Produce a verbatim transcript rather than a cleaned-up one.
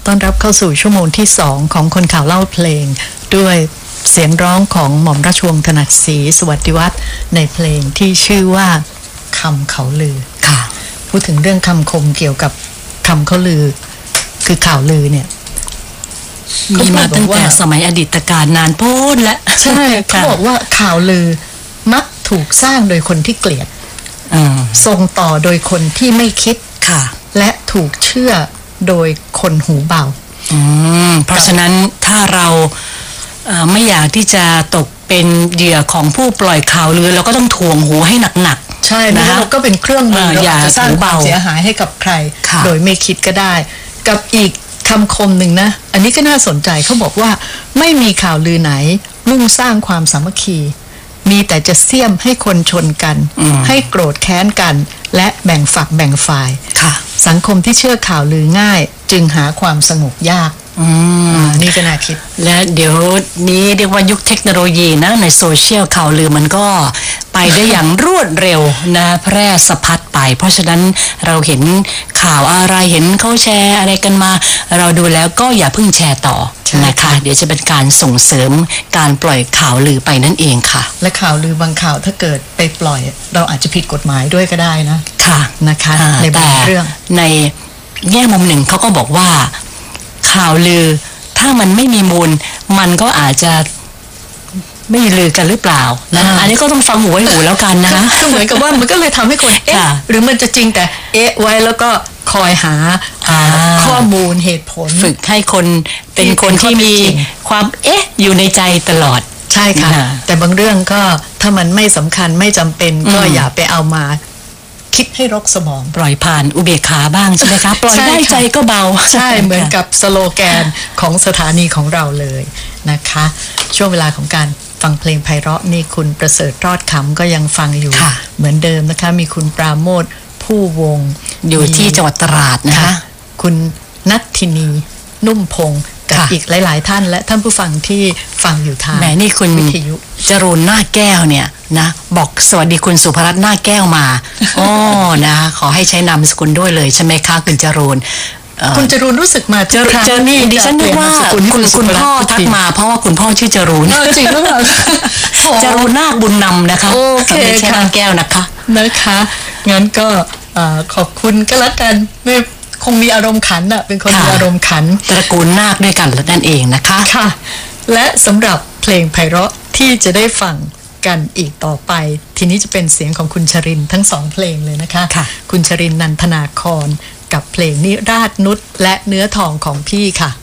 ต้อนรับเข้าสู่ชั่วโมงที่สองของคนข่าวเล่าเพลงด้วยเสียงร้องของหม่อมราชวงศ์ถนัดศรีสวัสดิวัฒน์ในเพลงที่ชื่อว่าคำเขาลือค่ะพูดถึงเรื่องคำคมเกี่ยวกับคำเขาลือคือข่าวลือเนี่ยมีมาตั้งแต่สมัยอดีตการนานโพ้นและใช่เขาบอกว่าข่าวลือมักถูกสร้างโดยคนที่เกลียดส่งต่อโดยคนที่ไม่คิดค่ะและถูกเชื่อโดยคนหูเบาเพราะฉะนั้นถ้าเราไม่อยากที่จะตกเป็นเหยื่อของผู้ปล่อยข่าวลือเราก็ต้องถ่วงหูให้หนักๆใช่นะเราก็เป็นเครื่องมือเราจะสร้างความเสียหายให้กับใครโดยไม่คิดก็ได้กับอีกคำคมหนึ่งนะอันนี้ก็น่าสนใจเขาบอกว่าไม่มีข่าวลือไหนมุ่งสร้างความสามัคคีมีแต่จะเสี้ยมให้คนชนกันให้โกรธแค้นกันและแบ่งฝักแบ่งฝ่ายสังคมที่เชื่อข่าวลือง่ายจึงหาความสงบยากนี่ก็น่าคิดและเดี๋ยวนี้เรียกว่ายุคเทคโนโลยีนะในโซเชียลข่าวลือมันก็ไปได้อย่างรวดเร็วนะแพร่สะพัดไปเพราะฉะนั้นเราเห็นข่าวอะไรเห็นเขาแชร์อะไรกันมาเราดูแล้วก็อย่าเพิ่งแชร์ต่อนะคะเดี๋ยวจะเป็นการส่งเสริมการปล่อยข่าวลือไปนั่นเองค่ะและข่าวลือบางข่าวถ้าเกิดไปปล่อยเราอาจจะผิดกฎหมายด้วยก็ได้นะค่ะนะคะในบางเรื่องในแง่มุมหนึ่งเขาก็บอกว่าข่าวลือถ้ามันไม่มีมูลมันก็อาจจะไม่ลือกันหรือเปล่านะอันนี้ก็ต้องฟังหูไว้หูแล้วกันนะคะก็เหมือนกับว่ามันก็เลยทำให้คนเอ๊ะหรือมันจะจริงแต่เอ๊ะไว้แล้วก็คอยหาข้อมูลเหตุผลฝึกให้คนเป็นคนที่มีความเอ๊ะอยู่ในใจตลอดใช่ค่ะแต่บางเรื่องก็ถ้ามันไม่สำคัญไม่จำเป็นก็อย่าไปเอามาคิดให้รกสมองปล่อยผ่านอุเบกขาบ้างใช่ไหมคะปล่อยได้ใจก็เบาใช่เหมือนกับสโลแกนของสถานีของเราเลยนะคะช่วงเวลาของการฟังเพลงไพเราะนี่คุณประเสริฐรอดขำก็ยังฟังอยู่เหมือนเดิมนะคะมีคุณปราโมทผู้วงอยู่ที่จังหวัดตราดนะคะคุณณัฐทินีนุ่มพงศ์กับอีกหลายๆท่านและท่านผู้ฟังที่ฟังอยู่ทางแหมนี่คุณวิทยุจรูนหน้าแก้วเนี่ยนะบอกสวัสดีคุณสุภรัตน์หน้าแก้วมาอ๋อนะขอให้ใช้นามสกุลด้วยเลยใช่ไหมคะคุณจรูนคุณจรูนรู้สึกมาเจอเจอนี่ดิฉันนึกว่าคุณคุณพ่อทักมาเพราะว่าคุณพ่อชื่อจรูนจริงหรือเปล่าจรูนนาคบุญนำนะคะโอเคค่ะหน้าแก้วนะคะนะคะงั้นก็ขอบคุณก็แล้วกันไม่คงมีอารมณ์ขันอ่ะเป็นคนมีอารมณ์ขันตระกูลนาคด้วยกันแล้วนั่นเองนะคะค่ะและสำหรับเพลงไพเราะที่จะได้ฟังกันอีกต่อไปทีนี้จะเป็นเสียงของคุณชรินทร์ทั้งสองเพลงเลยนะคะค่ะคุณชรินทร์นันทนาครกับเพลงนิราศนุชและเนื้อทองของพี่ค่ะ